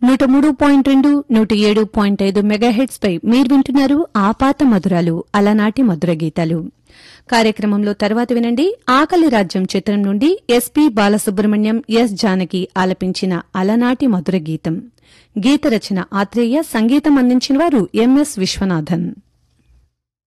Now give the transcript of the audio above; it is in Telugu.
103.2 107.5 మెగాహెర్ట్జ్ పై మీరు వింటున్నారు ఆపాత మధురాలు అలనాటి మధుర గీతాలు కార్యక్రమంలో తర్వాత వినండి ఆకలి రాజ్యం చిత్రం నుండి ఎస్పి బాలసుబ్రహ్మణ్యం ఎస్ జానకి ఆలపించిన అలనాటి మధుర గీతం గీత రచన ఆత్రేయ సంగీతం అందించిన వారు ఎంఎస్ విశ్వనాథన్.